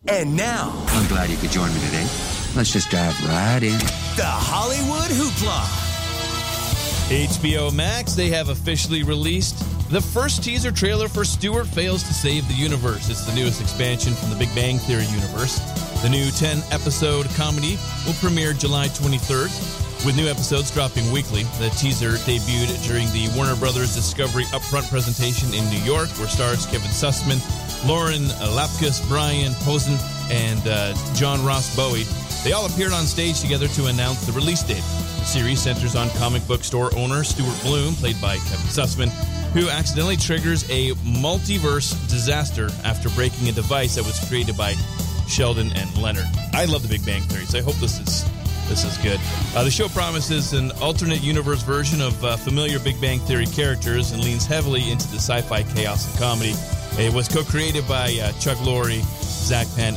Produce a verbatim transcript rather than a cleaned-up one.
And now, I'm glad you could join me today. Let's just dive right in. the Hollywood Hoopla. H B O Max, they have officially released the first teaser trailer for Stuart Fails to Save the Universe. It's the newest expansion from the Big Bang Theory universe. The new ten-episode comedy will premiere July twenty-third, with new episodes dropping weekly. The teaser debuted during the Warner Brothers Discovery Upfront presentation in New York, where stars Kevin Sussman, Lauren Lapkus, Brian Posehn, and uh, John Ross Bowie. They all appeared on stage together to announce the release date. The series centers on comic book store owner Stuart Bloom, played by Kevin Sussman, who accidentally triggers a multiverse disaster after breaking a device that was created by Sheldon and Leonard. I love the Big Bang Theory, so I hope this is this is good. Uh, the show promises an alternate universe version of uh, familiar Big Bang Theory characters and leans heavily into the sci-fi chaos and comedy. It was co-created by uh, Chuck Lorre, Zach Penn,